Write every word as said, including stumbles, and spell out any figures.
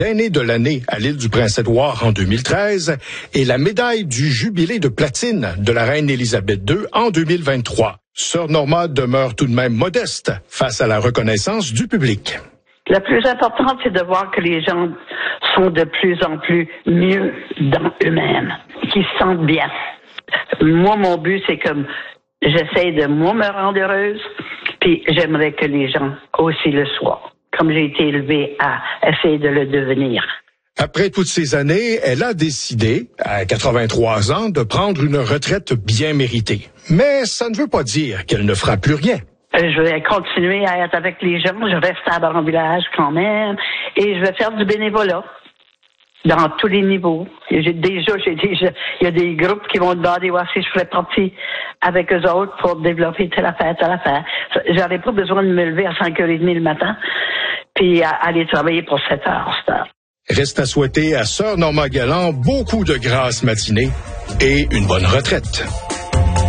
L'aîné de l'année à l'île du Prince-Édouard en deux mille treize et la médaille du jubilé de platine de la reine Élisabeth deux en deux mille vingt-trois. Sœur Norma demeure tout de même modeste face à la reconnaissance du public. Le plus important, c'est de voir que les gens sont de plus en plus mieux dans eux-mêmes, qu'ils se sentent bien. Moi, mon but, c'est comme j'essaie de moi me rendre heureuse, puis j'aimerais que les gens aussi le soient, comme j'ai été élevée à essayer de le devenir. Après toutes ces années, elle a décidé, à quatre-vingt-trois ans, de prendre une retraite bien méritée. Mais ça ne veut pas dire qu'elle ne fera plus rien. Je vais continuer à être avec les gens, je reste à Baron Village quand même, et je vais faire du bénévolat dans tous les niveaux. Et j'ai déjà, j'ai déjà, il y a des groupes qui vont demander voir si je ferais partie avec eux autres pour développer telle affaire, telle affaire. J'avais pas besoin de me lever à cinq heures trente le matin, puis à aller travailler pour sept heures, sept heures. Reste à souhaiter à Sœur Norma Galland beaucoup de grâce matinée et une bonne retraite.